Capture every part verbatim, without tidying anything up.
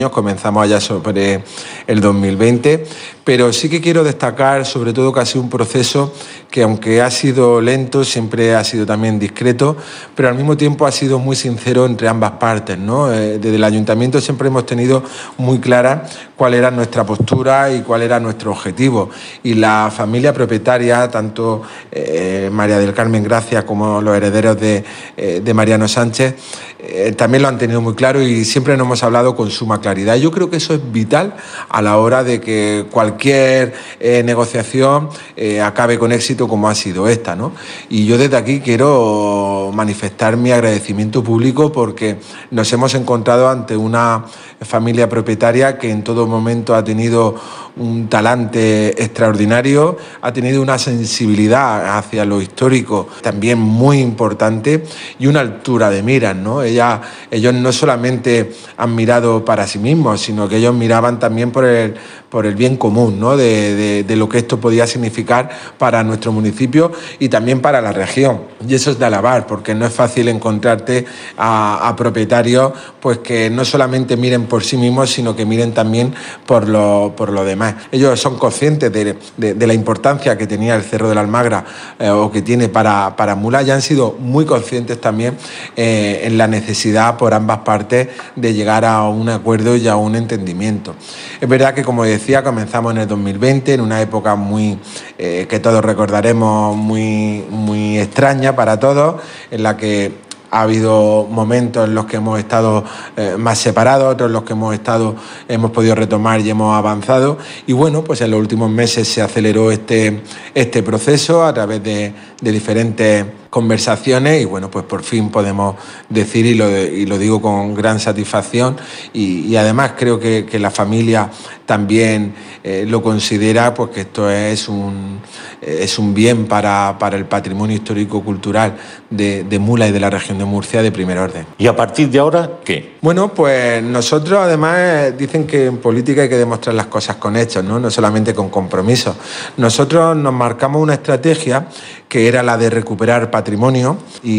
Comenzamos allá sobre el dos mil veinte, pero sí que quiero destacar sobre todo que ha sido un proceso que, aunque ha sido lento, siempre ha sido también discreto, pero al mismo tiempo ha sido muy sincero entre ambas partes, ¿no? Eh, desde el Ayuntamiento siempre hemos tenido muy clara cuál era nuestra postura y cuál era nuestro objetivo, y la familia propietaria, tanto eh, María del Carmen Gracia como los herederos de, eh, de Mariano Sánchez, eh, también lo han tenido muy claro y siempre nos hemos hablado con suma claridad. Yo creo que eso es vital a la hora de que cualquier eh, negociación eh, acabe con éxito como ha sido esta, ¿no? Y yo desde aquí quiero manifestar mi agradecimiento público porque nos hemos encontrado ante una familia propietaria que en todo momento ha tenido un talante extraordinario, ha tenido una sensibilidad hacia lo histórico también muy importante y una altura de miras, ¿no? Ella, ellos no solamente han mirado para sí mismos, sino que ellos miraban también por el, por el bien común, ¿no? de, de, de lo que esto podía significar para nuestro municipio y también para la región. Y eso es de alabar, porque no es fácil encontrarte a, a propietarios pues que no solamente miren por sí mismos, sino que miren también por lo, por lo demás. Ellos son conscientes de, de, de la importancia que tenía el Cerro de la Almagra eh, o que tiene para, para Mula, y han sido muy conscientes también eh, en la necesidad por ambas partes de llegar a un acuerdo y a un entendimiento. Es verdad que, como decía, comenzamos en el dos mil veinte, en una época muy eh, que todos recordaremos muy, muy extraña para todos, en la que ha habido momentos en los que hemos estado eh, más separados, otros en los que hemos estado, hemos podido retomar y hemos avanzado. Y bueno, pues en los últimos meses se aceleró este, este proceso a través de, de diferentes conversaciones y bueno, pues por fin podemos decir, y lo, y lo digo con gran satisfacción, y, y además creo que, que la familia también eh, lo considera, pues que esto es un, es un bien para, para el patrimonio histórico-cultural de, de Mula y de la región de Murcia de primer orden. ¿Y a partir de ahora qué? Bueno, pues nosotros además dicen que en política hay que demostrar las cosas con hechos, ¿no? No solamente con compromisos. Nosotros nos marcamos una estrategia que era la de recuperar patrimonio,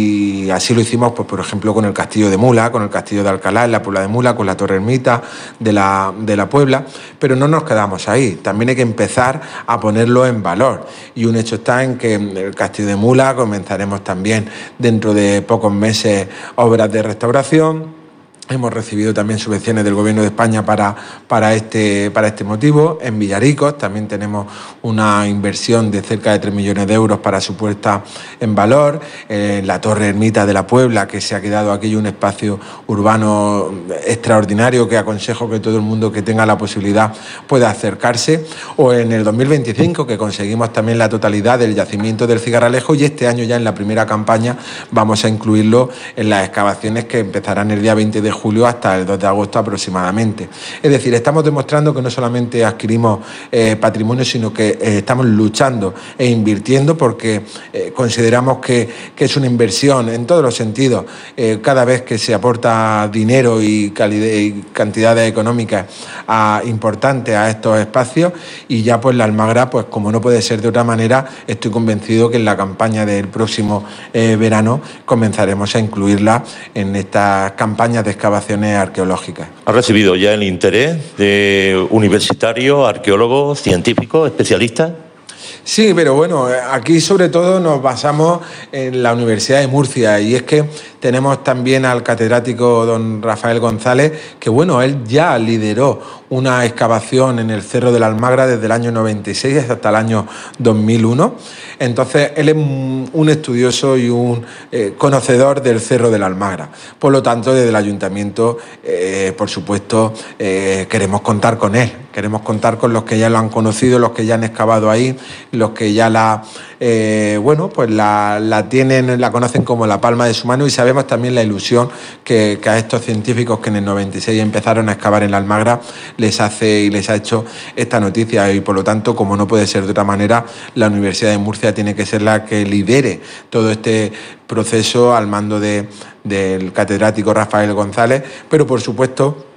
y así lo hicimos, pues, por ejemplo, con el Castillo de Mula, con el Castillo de Alcalá en la Puebla de Mula, con la Torre Ermita de la, de la Puebla, pero no nos quedamos ahí, también hay que empezar a ponerlo en valor, y un hecho está en que en el Castillo de Mula comenzaremos también dentro de pocos meses obras de restauración. Hemos recibido también subvenciones del Gobierno de España para, para, este, para este motivo. En Villaricos también tenemos una inversión de cerca de tres millones de euros para su puesta en valor. En la Torre Ermita de la Puebla, que se ha quedado aquello un espacio urbano extraordinario que aconsejo que todo el mundo que tenga la posibilidad pueda acercarse. O en el dos mil veinticinco, que conseguimos también la totalidad del yacimiento del Cigarralejo, y este año ya en la primera campaña vamos a incluirlo en las excavaciones que empezarán el día veinte de julio hasta el dos de agosto aproximadamente. Es decir, estamos demostrando que no solamente adquirimos eh, patrimonio, sino que eh, estamos luchando e invirtiendo porque eh, consideramos que, que es una inversión en todos los sentidos. Eh, cada vez que se aporta dinero y, calidad, y cantidades económicas a, importantes a estos espacios, y ya pues la Almagra, pues como no puede ser de otra manera, estoy convencido que en la campaña del próximo eh, verano comenzaremos a incluirla en estas campañas de excavaciones arqueológicas. ¿Ha recibido ya el interés de universitarios, arqueólogos, científicos, especialistas? Sí, pero bueno, aquí sobre todo nos basamos en la Universidad de Murcia, y es que tenemos también al catedrático don Rafael González, que bueno, él ya lideró una excavación en el Cerro de la Almagra desde el año noventa y seis hasta el año dos mil uno. Entonces, él es un estudioso y un eh, conocedor del Cerro de la Almagra. Por lo tanto, desde el Ayuntamiento, eh, por supuesto, eh, queremos contar con él. Queremos contar con los que ya lo han conocido, los que ya han excavado ahí, los que ya la, eh, bueno, pues la, la tienen, la conocen como la palma de su mano, y sabemos también la ilusión que, que a estos científicos que en el noventa y seis empezaron a excavar en la Almagra les hace y les ha hecho esta noticia, y por lo tanto, como no puede ser de otra manera, la Universidad de Murcia tiene que ser la que lidere todo este proceso al mando de, del catedrático Rafael González, pero por supuesto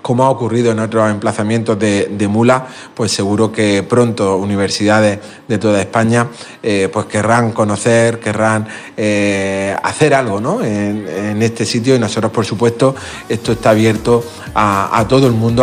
como ha ocurrido en otros emplazamientos de, de Mula, pues seguro que pronto universidades de toda España eh, pues querrán conocer, querrán eh, hacer algo, ¿no?, en, en este sitio, y nosotros, por supuesto, esto está abierto a, a todo el mundo.